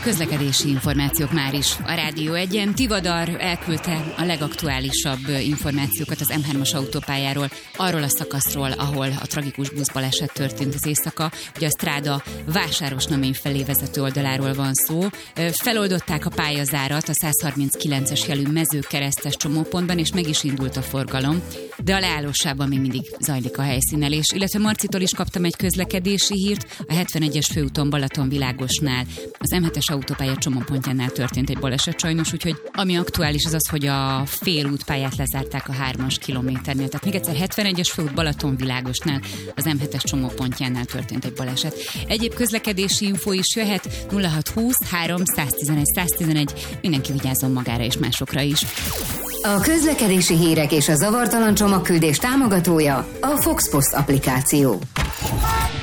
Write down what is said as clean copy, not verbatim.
Közlekedési információk már is a Rádió 1-en. Tivadar elküldte a legaktuálisabb információkat az M3-as autópályáról, arról a szakaszról, ahol a tragikus buszbaleset történt az éjszaka. Ugye a Stráda Vásárosnamény felé vezető oldaláról van szó. Feloldották a pályazárat a 139-es jelű Mezőkeresztes csomópontban, és meg is indult a forgalom, de a leállósában még mindig zajlik a helyszínelés. Illetve Marcitól is kaptam egy közlekedési hírt, a 71-es főúton Balatonvilágosnál, az M7-es autópálya csomópontjánál történt egy baleset sajnos, úgyhogy ami aktuális az az, hogy a félútpályát lezárták a 3-as kilométernél. Tehát még egyszer 71-es főút Balatonvilágosnál, az M7-es csomópontjánál történt egy baleset. Egyéb közlekedési info is jöhet 0620 3 111 111, mindenki vigyázzon magára és másokra is. A közlekedési hírek és a zavartalan csomagküldés támogatója a Fox Post applikáció.